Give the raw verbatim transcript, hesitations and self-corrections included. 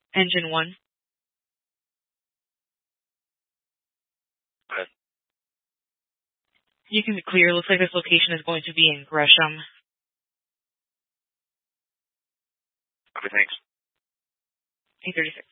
Engine one. Good. You can be clear. Looks like this location is going to be in Gresham. Okay, thanks. eight thirty-six.